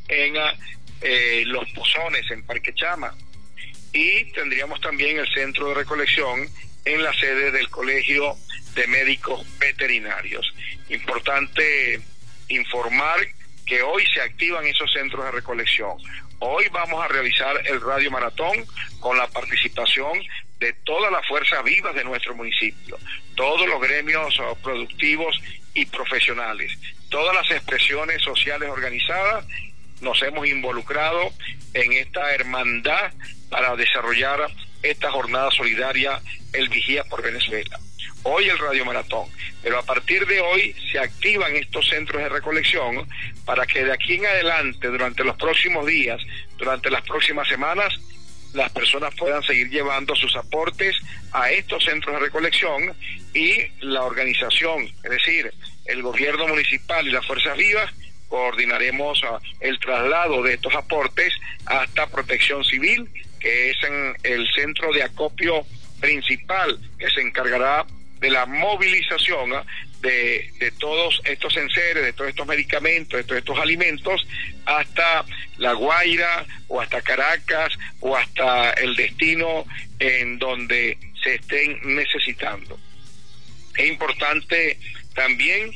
en Los Pozones, en Parque Chama, y tendríamos también el centro de recolección en la sede del Colegio de Médicos Veterinarios. Importante informar que hoy se activan esos centros de recolección. Hoy vamos a realizar el radio maratón con la participación de todas las fuerzas vivas de nuestro municipio, todos los gremios productivos y profesionales, todas las expresiones sociales organizadas. Nos hemos involucrado en esta hermandad para desarrollar esta jornada solidaria, el Vigía por Venezuela. Hoy el radio maratón, pero a partir de hoy se activan estos centros de recolección para que de aquí en adelante, durante los próximos días, durante las próximas semanas, las personas puedan seguir llevando sus aportes a estos centros de recolección, y la organización, es decir, el gobierno municipal y las fuerzas vivas, coordinaremos el traslado de estos aportes hasta Protección Civil, que es en el centro de acopio principal, que se encargará de la movilización de todos estos enseres, de todos estos medicamentos, de todos estos alimentos, hasta La Guaira, o hasta Caracas, o hasta el destino en donde se estén necesitando. Es importante también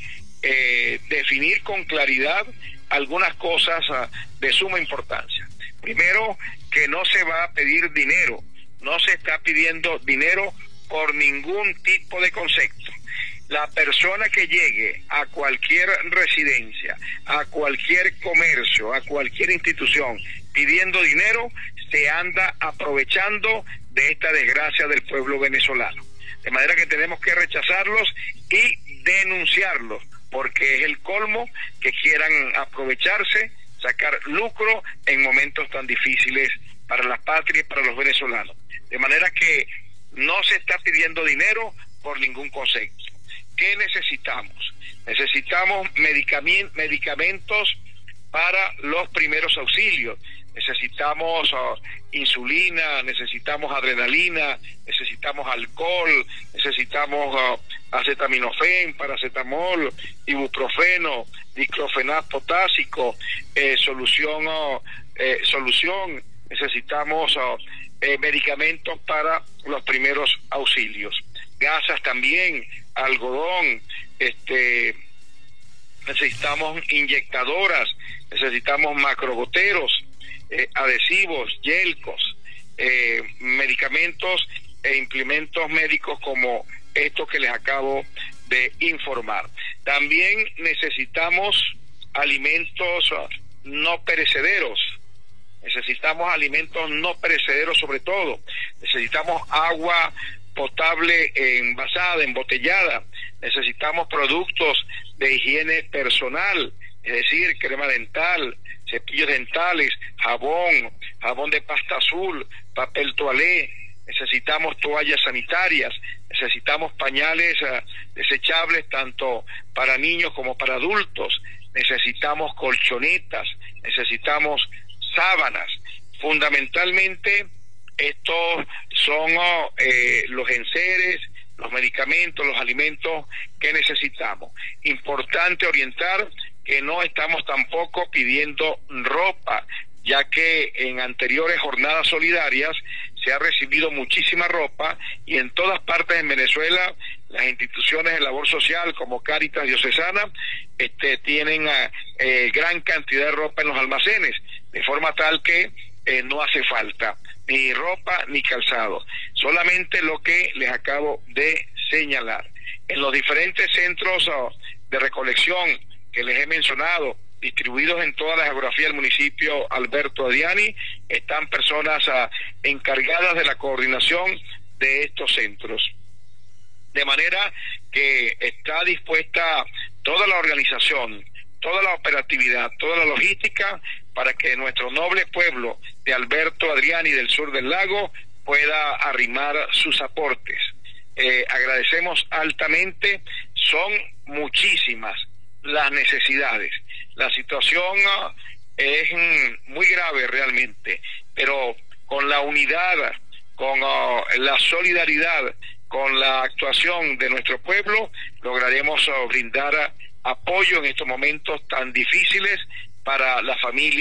definir con claridad algunas cosas de suma importancia. Primero, que no se va a pedir dinero, no se está pidiendo dinero por ningún tipo de concepto. La persona que llegue a cualquier residencia, a cualquier comercio, a cualquier institución pidiendo dinero, se anda aprovechando de esta desgracia del pueblo venezolano. De manera que tenemos que rechazarlos y denunciarlos, porque es el colmo que quieran aprovecharse, sacar lucro en momentos tan difíciles para la patria y para los venezolanos. De manera que no se está pidiendo dinero por ningún concepto. ¿Qué necesitamos? Necesitamos medicamentos para los primeros auxilios. Necesitamos insulina, necesitamos adrenalina, necesitamos alcohol, necesitamos acetaminofén, paracetamol, ibuprofeno, diclofenac potásico, solución, necesitamos medicamentos para los primeros auxilios, gasas también, algodón, necesitamos inyectadoras, necesitamos macrogoteros, adhesivos, yelcos, medicamentos e implementos médicos como estos que les acabo de informar. También necesitamos alimentos no perecederos. Necesitamos alimentos no perecederos sobre todo. Necesitamos agua potable envasada, embotellada. Necesitamos productos de higiene personal, es decir, crema dental, cepillos dentales, jabón de pasta azul, papel toalé. Necesitamos toallas sanitarias, necesitamos pañales desechables tanto para niños como para adultos. Necesitamos colchonetas, necesitamos sábanas. Fundamentalmente estos son los enseres, los medicamentos, los alimentos que necesitamos. Importante orientar que no estamos tampoco pidiendo ropa, ya que en anteriores jornadas solidarias se ha recibido muchísima ropa, y en todas partes en Venezuela las instituciones de labor social como Cáritas Diocesana tienen gran cantidad de ropa en los almacenes, de forma tal que no hace falta ni ropa ni calzado, solamente lo que les acabo de señalar. En los diferentes centros de recolección que les he mencionado, distribuidos en toda la geografía del municipio Alberto Adriani, están personas encargadas de la coordinación de estos centros. De manera que está dispuesta toda la organización, toda la operatividad, toda la logística para que nuestro noble pueblo de Alberto Adriani del sur del lago pueda arrimar sus aportes. Agradecemos altamente, son muchísimas las necesidades. La situación es muy grave realmente, pero con la unidad, con la solidaridad, con la actuación de nuestro pueblo, lograremos brindar apoyo en estos momentos tan difíciles para la familia.